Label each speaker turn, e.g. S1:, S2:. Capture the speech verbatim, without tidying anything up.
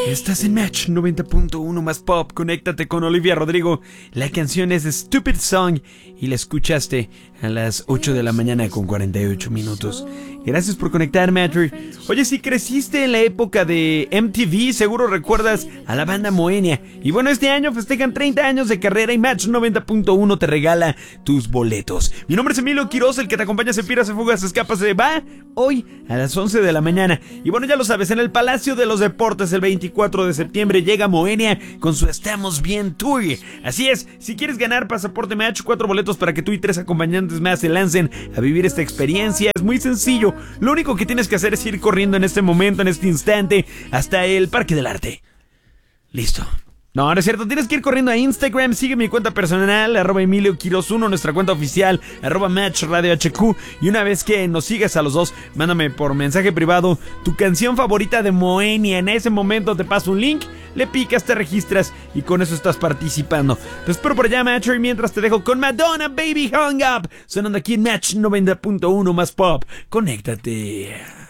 S1: Estás en Match noventa punto uno más pop. Conéctate con Olivia Rodrigo. La canción es Stupid Song y la escuchaste a las ocho de la mañana con cuarenta y ocho minutos. Gracias por conectar, Matthew. Oye, si creciste en la época de M T V, seguro recuerdas a la banda Moenia. Y bueno, este año festejan treinta años de carrera y Match noventa punto uno te regala tus boletos. Mi nombre es Emilio Quiroz, el que te acompaña, se pira, se fuga, se escapa, se va hoy a las once de la mañana. Y bueno, ya lo sabes, en el Palacio de los Deportes el veinticuatro de septiembre llega Moenia con su Estamos Bien Tour. Así es, si quieres ganar pasaporte Match, cuatro boletos para que tú y tres acompañantes más se lancen a vivir esta experiencia. Es muy sencillo. Lo único que tienes que hacer es ir corriendo en este momento, en este instante, hasta el Parque del Arte. Listo. No, no es cierto, tienes que ir corriendo a Instagram. Sigue mi cuenta personal, arroba Emilio Quiroz uno, nuestra cuenta oficial, arroba Match Radio H Q. Y una vez que nos sigas a los dos, mándame por mensaje privado tu canción favorita de Moenia. En ese momento te paso un link, le picas, te registras y con eso estás participando. Te espero por allá, Match, y mientras te dejo con Madonna, Baby Hung Up, sonando aquí en Match noventa punto uno más pop. Conéctate.